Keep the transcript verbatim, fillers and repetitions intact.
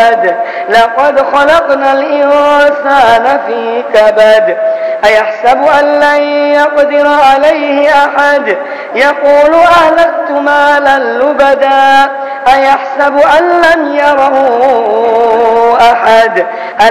الصمد لقد خلقنا الإنسان في كبد أيحسب أن لن يقدر عليه أحد يقول أهلكت مالا لبدا أيحسب أن لم يره أحد